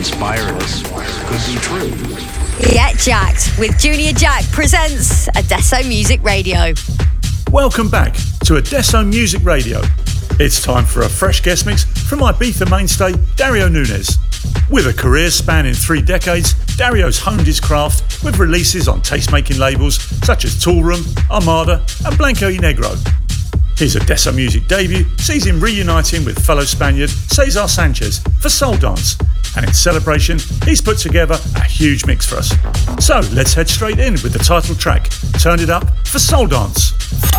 inspired us could be true. Get Jacked with Junior Jack presents Adesso Music Radio. Welcome back to Adesso Music Radio. It's time for a fresh guest mix from Ibiza mainstay Dario Nunes. With a career spanning 3 decades, Dario's honed his craft with releases on taste-making labels such as Toolroom, Armada and Blanco y Negro. His Adesso Music debut sees him reuniting with fellow Spaniard Cesar Sanchez for Soul Dance, and in celebration he's put together a huge mix for us. So let's head straight in with the title track, Turn It Up for Soul Dance.